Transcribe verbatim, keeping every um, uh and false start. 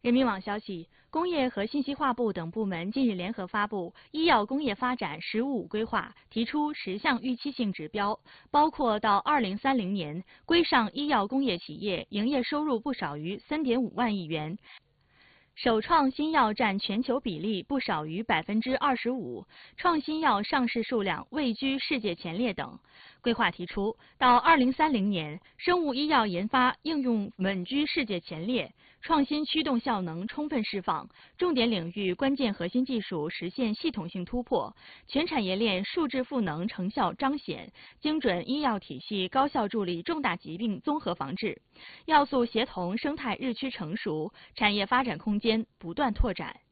人民网消息，工业和信息化部等部门近日联合发布《医药工业发展“十五五”规划》，提出十项预期性指标，包括到二零三零年，规上医药工业企业营业收入不少于三点五万亿元。首创新药占全球比例不少于百分之二十五，创新药上市数量位居世界前列等。规划提出，到二零三零年，生物医药研发应用稳居世界前列，创新驱动效能充分释放，重点领域关键核心技术实现系统性突破，全产业链数质赋能成效彰显，精准医药体系高效助力重大疾病综合防治，要素协同生态日趋成熟，产业发展空间不断拓展。